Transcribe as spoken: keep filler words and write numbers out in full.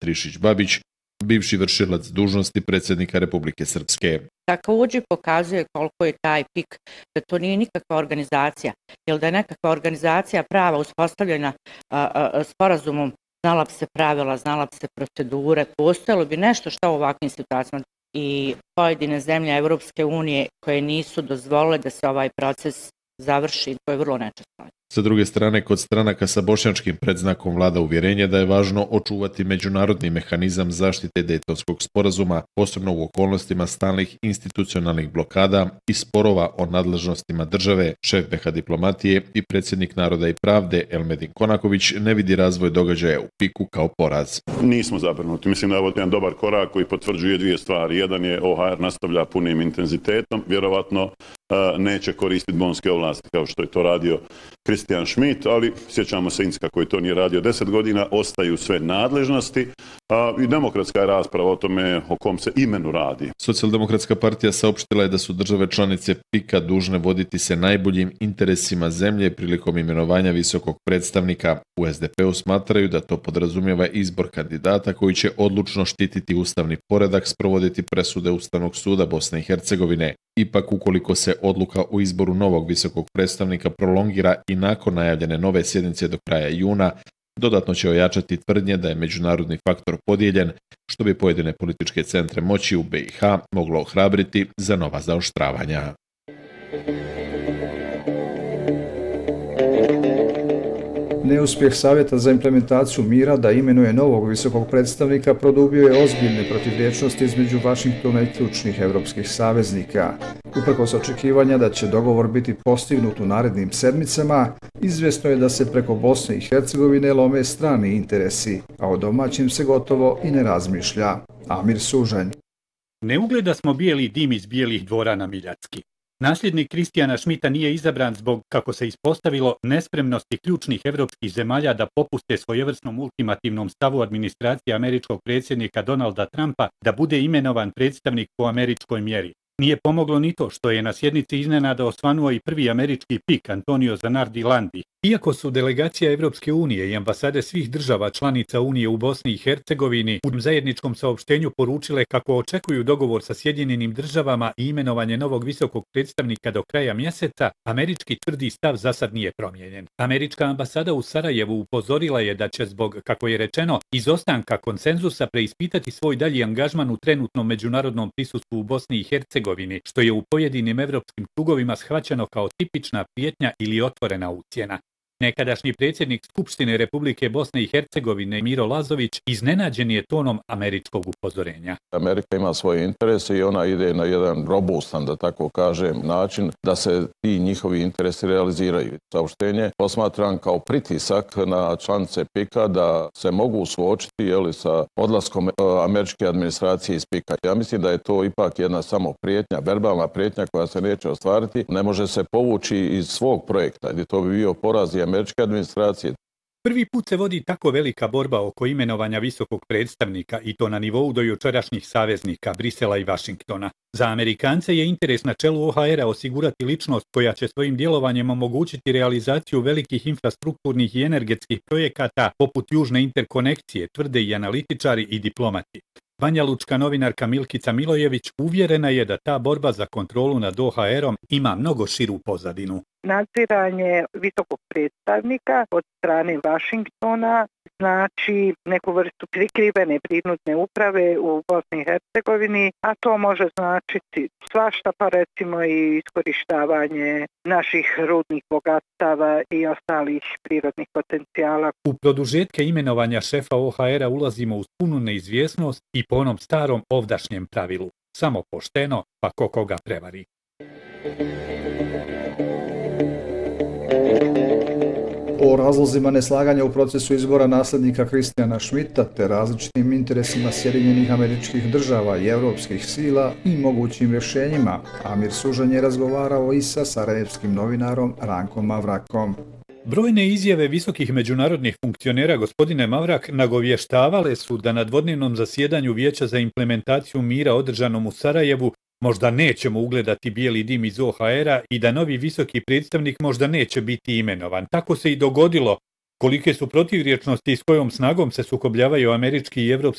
Trišić-Babić, bivši vršilac dužnosti predsjednika Republike Srpske. Također pokazuje koliko je taj pik, da to nije nikakva organizacija, jer da je nekakva organizacija prava uspostavljena a, a, sporazumom, znala bi se pravila, znala bi se procedure, postojalo bi nešto što u ovakvim situacijama i pojedine zemlje Evropske unije koje nisu dozvolile da se ovaj proces završi, to je vrlo nečasno. Sa druge strane, kod stranaka sa bošnjačkim predznakom vlada uvjerenje da je važno očuvati međunarodni mehanizam zaštite Dejtonskog sporazuma, posebno u okolnostima stalnih institucionalnih blokada i sporova o nadležnostima države. Šef B H diplomatije i predsjednik Naroda i pravde Elmedin Konaković ne vidi razvoj događaja u piku kao poraz. Nismo zabrinuti. Mislim da je ovo jedan dobar korak koji potvrđuje dvije stvari. Jedan je O H R nastavlja punim intenzitetom, vjerovatno neće koristiti bonske ovlasti kao što je to radio Christian Schmidt, ali sjećamo se Incka koji to nije radio deset godina, ostaju sve nadležnosti a, i demokratska je rasprava o tome o kom se imenu radi. Socijaldemokratska partija saopštila je da su države članice pika dužne voditi se najboljim interesima zemlje prilikom imenovanja visokog predstavnika. U S D P-u smatraju da to podrazumijeva izbor kandidata koji će odlučno štititi ustavni poredak, sprovoditi presude Ustavnog suda Bosne i Hercegovine. Ipak, ukoliko se odluka o izboru novog visokog predstavnika prolongira i nakon najavljene nove sjednice do kraja juna, dodatno će ojačati tvrdnje da je međunarodni faktor podijeljen, što bi pojedine političke centre moći u B i H moglo ohrabriti za nova zaoštravanja. Neuspjeh Savjeta za implementaciju mira da imenuje novog visokog predstavnika produbio je ozbiljne protivriječnosti između Vašingtona i ključnih evropskih saveznika. Uprkos očekivanja da će dogovor biti postignut u narednim sedmicama, izvjesno je da se preko Bosne i Hercegovine lome strani interesi, a o domaćim se gotovo i ne razmišlja. Amir Sužanj. Ne ugleda smo bijeli dim iz bijelih dvora na Miljacki. Nasljednik Christiana Schmidta nije izabran zbog, kako se ispostavilo, nespremnosti ključnih evropskih zemalja da popuste svojevrsnom ultimativnom stavu administracije američkog predsjednika Donalda Trumpa da bude imenovan predstavnik po američkoj mjeri. Nije pomoglo ni to što je na sjednici iznenada osvanuo i prvi američki pik Antonio Zanardi Landi. Iako su delegacija Evropske unije i ambasade svih država članica Unije u Bosni i Hercegovini u zajedničkom saopštenju poručile kako očekuju dogovor sa Sjedinjenim državama i imenovanje novog visokog predstavnika do kraja mjeseca, američki tvrdi stav za sad nije promijenjen. Američka ambasada u Sarajevu upozorila je da će zbog, kako je rečeno, izostanka konsenzusa preispitati svoj dalji angažman u trenutnom međunarodnom prisustvu u Bosni i Hercegovini, što je u pojedinim evropskim krugovima shvaćeno kao tipična prijetnja ili otvorena ucjena. Nekadašnji predsjednik Skupštine Republike Bosne i Hercegovine Miro Lazović iznenađen je tonom američkog upozorenja. Amerika ima svoje interese i ona ide na jedan robustan, da tako kažem, način da se ti njihovi interesi realiziraju. Saopštenje posmatram kao pritisak na članice pika da se mogu suočiti jeli, sa odlaskom američke administracije iz pika. Ja mislim da je to ipak jedna samo prijetnja, verbalna prijetnja koja se neće ostvariti. Ne može se povući iz svog projekta, gdje to bi bio poraz i američke administracije. Prvi put se vodi tako velika borba oko imenovanja visokog predstavnika i to na nivou do jučerašnjih saveznika Brisela i Vašingtona. Za Amerikance je interes na čelu O H R-a osigurati ličnost koja će svojim djelovanjem omogućiti realizaciju velikih infrastrukturnih i energetskih projekata poput južne interkonekcije, tvrde i analitičari i diplomati. Banjalučka novinarka Milkica Milojević uvjerena je da ta borba za kontrolu nad O H R-om ima mnogo širu pozadinu. Nadziranje visokog predstavnika od strane Vašingtona znači neku vrstu prikrivene prinudne uprave u Bosni i Hercegovini, a to može značiti svašta, pa recimo i iskorištavanje naših rudnih bogatstava i ostalih prirodnih potencijala. U produžetke imenovanja šefa O H R-a ulazimo uz punu neizvjesnost i po onom starom ovdašnjem pravilu. Samo pošteno, pa ko koga prevari. O razlozima neslaganja u procesu izbora nasljednika Christiana Schmidta te različitim interesima Sjedinjenih Američkih Država i evropskih sila i mogućim rješenjima, Amir Sužanj je razgovarao i sa sarajevskim novinarom Rankom Mavrakom. Brojne izjave visokih međunarodnih funkcionera gospodine Mavrak nagovještavale su da na dvodnevnom zasjedanju Vijeća za implementaciju mira održanom u Sarajevu možda nećemo ugledati bijeli dim iz O H R-a i da novi visoki predstavnik možda neće biti imenovan. Tako se i dogodilo. Kolike su protivriječnosti i s kojom snagom se sukobljavaju američki i evropski